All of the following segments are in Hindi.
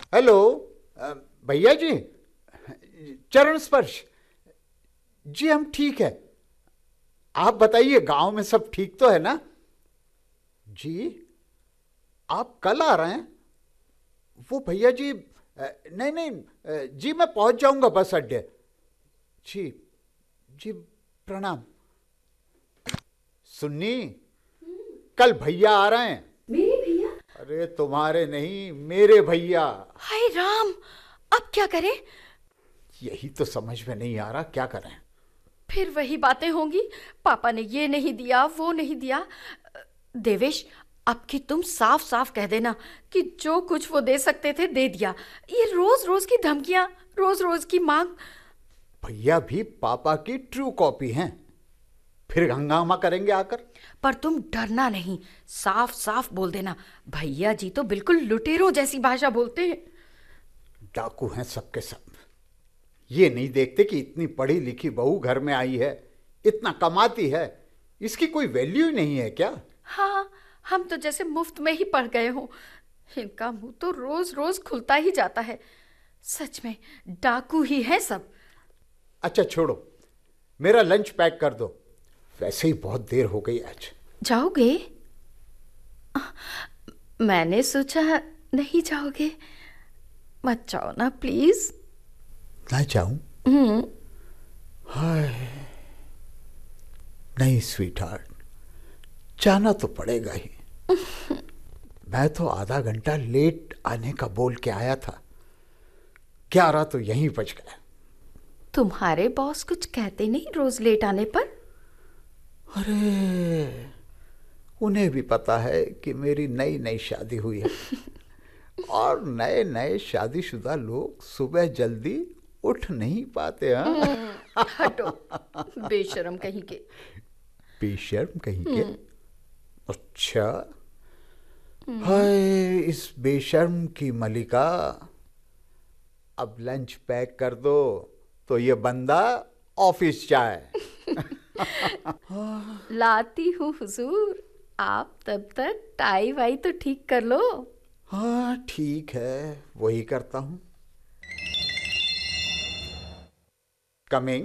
हेलो भैया जी, चरण स्पर्श जी। हम ठीक है, आप बताइए गांव में सब ठीक तो है ना? जी आप कल आ रहे हैं? वो भैया जी नहीं नहीं जी मैं पहुंच जाऊंगा बस अड्डे। जी जी प्रणाम। सुन्नी, कल भैया आ रहे हैं। मेरे भैया? अरे तुम्हारे नहीं, मेरे भैया। हाय राम, अब क्या करें? यही तो समझ में नहीं आ रहा, क्या करें। फिर वही बातें होंगी, पापा ने ये नहीं दिया वो नहीं दिया। देवेश, अब की तुम साफ साफ कह देना कि जो कुछ वो दे सकते थे दे दिया। ये रोज रोज की धमकियां, रोज रोज की मांग। भैया भी पापा की ट्रू कॉपी हैं, फिर हंगामा करेंगे आकर। पर तुम डरना नहीं, साफ साफ बोल देना। भैया जी तो बिल्कुल लुटेरों जैसी भाषा बोलते हैं। डाकू हैं सबके सब। ये नहीं देखते कि इतनी पढ़ी लिखी बहू घर में आई है, इतना कमाती है, इसकी कोई वैल्यू ही नहीं है क्या? हाँ, हम तो जैसे मुफ्त में ही पढ़ गए हो। इनका मुंह तो रोज रोज खुलता ही जाता है। सच में डाकू ही है सब। अच्छा छोड़ो, मेरा लंच पैक कर दो, वैसे ही बहुत देर हो गई आज। जाओगे? मैंने सोचा नहीं जाओगे। मत जाओ ना प्लीज। ना जाऊं? हाय नहीं स्वीट हार्ट, जाना तो पड़ेगा ही। मैं तो आधा घंटा लेट आने का बोल के आया था, 11 तो यहीं बज गया। तुम्हारे बॉस कुछ कहते नहीं रोज लेट आने पर? अरे उन्हें भी पता है कि मेरी नई नई शादी हुई है और नए नए शादीशुदा लोग सुबह जल्दी उठ नहीं पाते। हाँ हटो, बेशरम कहीं के। बेशर्म कहीं के? अच्छा, हाय इस बेशर्म की मलिका। अब लंच पैक कर दो तो ये बंदा ऑफिस जाए। लाती हूँ हुजूर, आप तब तक टाई वाई तो ठीक कर लो। हाँ ठीक है, वही करता हूँ। कमिंग।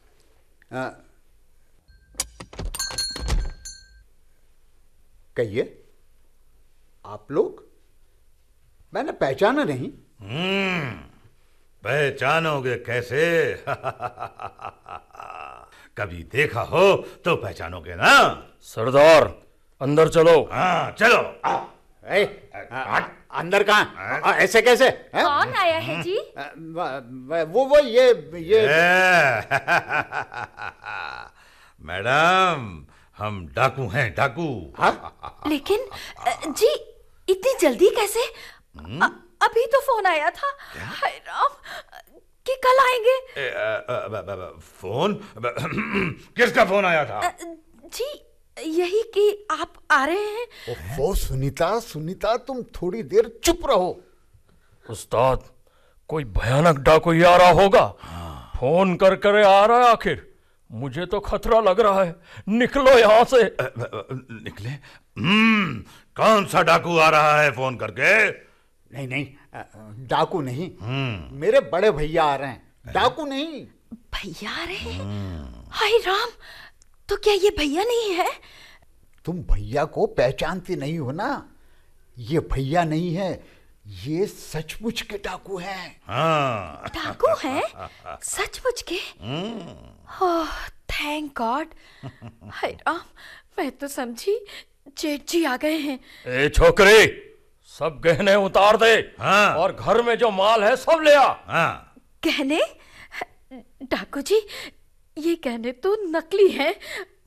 कहिए, आप लोग? मैंने पहचाना नहीं। पहचानोगे कैसे? कभी देखा हो तो पहचानोगे ना। सरदार अंदर चलो। हाँ चलो। ए, अंदर कहाँ? ऐसे कैसे है? कौन आया है जी? वो ये मैडम, हम डाकू हैं, डाकू। लेकिन जी इतनी जल्दी कैसे? अभी तो फोन आया था, हाय राम, कि कल आएंगे। फोन? किसका फोन आया था? जी यही कि आप आ रहे हैं। वो सुनीता, सुनीता तुम थोड़ी देर चुप रहो। उस्ताद, कोई भयानक डाकू ही आ रहा होगा। फोन कर कर आ रहा है आखिर। मुझे तो खतरा लग रहा है, निकलो यहाँ से। निकले? कौन सा डाकू आ रहा है फोन करके? नहीं नहीं, डाकू नहीं, मेरे बड़े भैया आ रहे हैं, डाकू नहीं। भैया आ रहे हैं? हाय राम, तो क्या ये भैया नहीं है? तुम भैया को पहचानती नहीं हो ना? ये भैया नहीं है, ये सचमुच के डाकू हैं। हाँ। डाकू हैं? सचमुच के? Oh thank God. हाय राम, मैं तो समझी जेठ जी आ गए हैं। ए छोकरी, सब गहने उतार दे। हाँ। और घर में जो माल है सब ले आ। हाँ। गहने? डाकू जी, ये गहने तो नकली हैं,